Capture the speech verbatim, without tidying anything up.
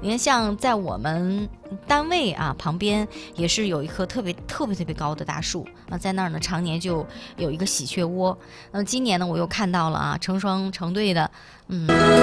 你看，像在我们单位啊旁边也是有一棵特别特别特别高的大树啊，在那儿呢常年就有一个喜鹊窝。那么今年呢，我又看到了啊，成双成对的，嗯。